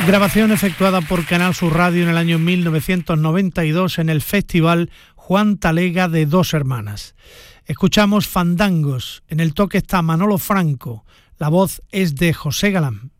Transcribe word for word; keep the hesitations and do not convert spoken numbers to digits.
Grabación efectuada por Canal Sur Radio en el año mil novecientos noventa y dos en el Festival Juan Talega de Dos Hermanas. Escuchamos Fandangos, en el toque está Manolo Franco, la voz es de José Galán.